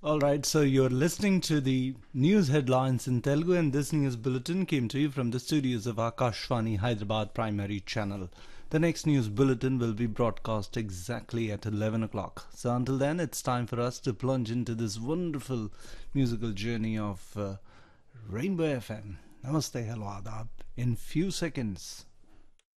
All right, so you're listening to the news headlines in Telugu, and this news bulletin came to you from the studios of Akashvani Hyderabad Primary Channel. The next news bulletin will be broadcast exactly at 11 o'clock. So until then, it's time for us to plunge into this wonderful musical journey of Rainbow FM. Namaste, hello, adab, in few seconds.